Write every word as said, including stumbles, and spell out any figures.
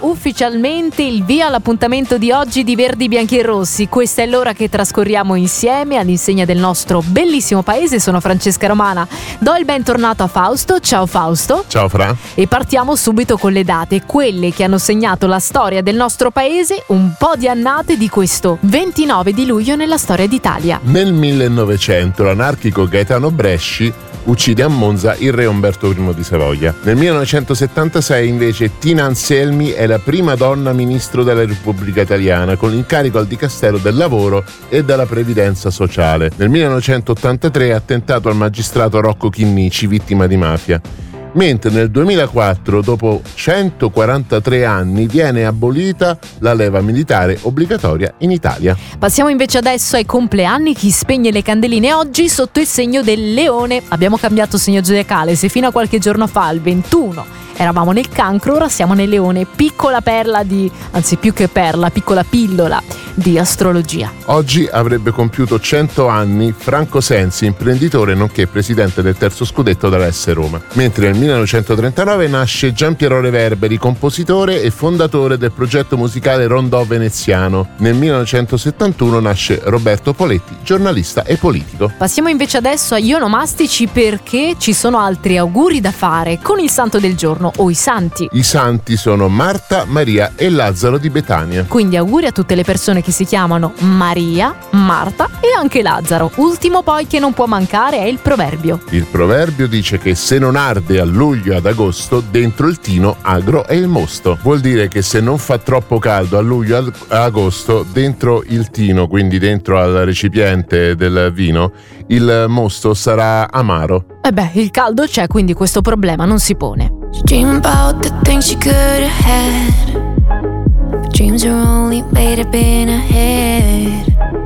ufficialmente il via all'appuntamento di oggi di Verdi, Bianchi e Rossi. Questa è l'ora che trascorriamo insieme all'insegna del nostro bellissimo paese. Sono Francesca Romana. Do il bentornato a Fausto. Ciao Fausto. Ciao Fra. E partiamo subito con le date, quelle che hanno segnato la storia del nostro paese, un po' di annate di questo ventinove di luglio nella storia d'Italia. Nel millenovecento l'anarchico Gaetano Bresci uccide a Monza il re Umberto primo di Savoia. Nel millenovecentosettantasei invece Tina Anselmi è la prima donna ministro della Repubblica Italiana con l'incarico al Dicastero del Lavoro e della Previdenza Sociale. Nel millenovecentottantatré attentato al magistrato Rocco Chinnici, vittima di mafia. Mentre nel duemilaquattro, dopo centoquarantatré anni, viene abolita la leva militare obbligatoria in Italia. Passiamo invece adesso ai compleanni. Chi spegne le candeline oggi sotto il segno del leone. Abbiamo cambiato segno zodiacale, se fino a qualche giorno fa, il ventuno, eravamo nel cancro, ora siamo nel leone. Piccola perla di, anzi più che perla, piccola pillola di astrologia. Oggi avrebbe compiuto cento anni Franco Sensi, imprenditore nonché presidente del terzo scudetto della S Roma. Mentre nel millenovecentotrentanove nasce Giampiero Reverberi, compositore e fondatore del progetto musicale Rondò Veneziano. Nel millenovecentosettantuno nasce Roberto Poletti, giornalista e politico. Passiamo invece adesso agli onomastici, perché ci sono altri auguri da fare con il santo del giorno o i santi. I santi sono Marta, Maria e Lazzaro di Betania. Quindi auguri a tutte le persone che si chiamano Maria, Marta e anche Lazzaro. Ultimo poi che non può mancare è il proverbio. Il proverbio dice che se non arde a luglio e ad agosto, dentro il tino agro è il mosto. Vuol dire che se non fa troppo caldo a luglio e ad agosto, dentro il tino, quindi dentro al recipiente del vino, il mosto sarà amaro. E beh, il caldo c'è, quindi questo problema non si pone. Dream about the things she could have had. Dreams are only made up in her head.